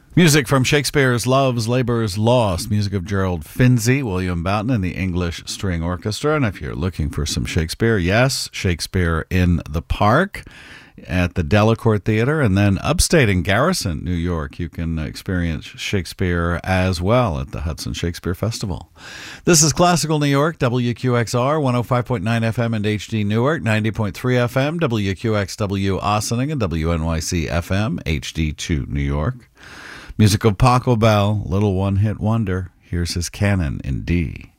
Music from Shakespeare's Love's Labour's Lost, music of Gerald Finzi, William Boughton, and the English String Orchestra. And if you're looking for some Shakespeare, yes, Shakespeare in the Park at the Delacorte Theater, and then upstate in Garrison, New York, you can experience Shakespeare as well at the Hudson Shakespeare Festival. This is Classical New York, WQXR, 105.9 FM and HD Newark, 90.3 FM, WQXW Ossining, and WNYC FM, HD2 New York. Music of Paco Bell, little one-hit wonder. Here's his canon in D.